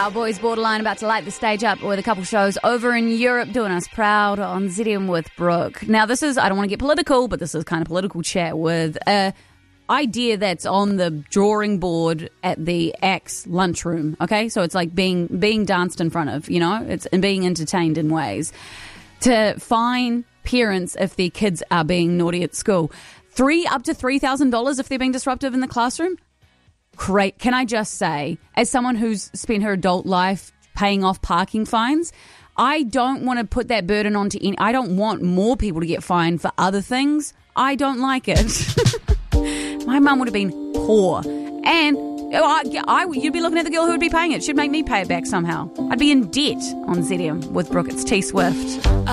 Cowboys Borderline about to light the stage up with a couple shows over in Europe, doing us proud on Zidium with Brooke. Now, this is, I don't want to get political, but this is kind of political chat with a idea that's on the drawing board at the Axe lunchroom, okay? So it's like being danced in front of, you know? It's and being entertained in ways. To fine parents if their kids are being naughty at school. Up to $3,000 if they're being disruptive in the classroom. Great. Can I just say, as someone who's spent her adult life paying off parking fines, I don't want to put that burden onto any. I don't want more people to get fined for other things. I don't like it. My mum would have been poor. And you'd be looking at the girl who would be paying it. She'd make me pay it back somehow. I'd be in debt on Zidium with Brooke. It's T Swift.